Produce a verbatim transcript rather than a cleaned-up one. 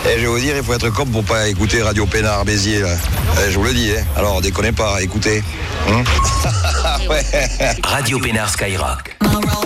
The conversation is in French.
Et je vais vous dire, il faut être cop pour pas écouter Radio Pénard Béziers, là. Et je vous le dis, hein. Alors, déconnez pas, écoutez. Hein. Ouais. Radio Pénard Skyrock.